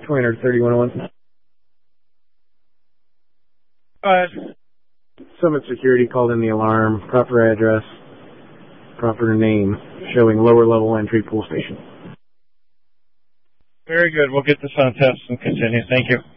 203101. Summit Security called in the alarm. Proper address, proper name, showing lower level entry pool station. Very good. We'll get this on test and continue. Thank you.